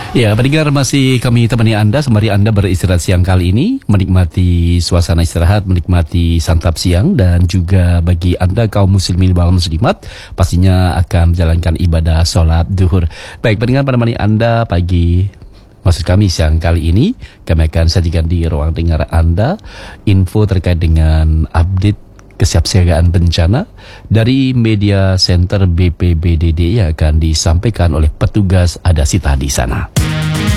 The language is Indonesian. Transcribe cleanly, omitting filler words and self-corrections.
Ya, pendengar masih kami temani Anda sembari Anda beristirahat siang kali ini, menikmati suasana istirahat, menikmati santap siang, dan juga bagi Anda kaum muslimin wal muslimat pastinya akan menjalankan ibadah sholat duhur. Baik, pendengar menemani Anda pagi, maksud kami siang kali ini, kami akan sajikan di ruang dengar Anda info terkait dengan update kesiapsiagaan bencana dari Media Center BPBDD yang akan disampaikan oleh petugas Adasita di sana.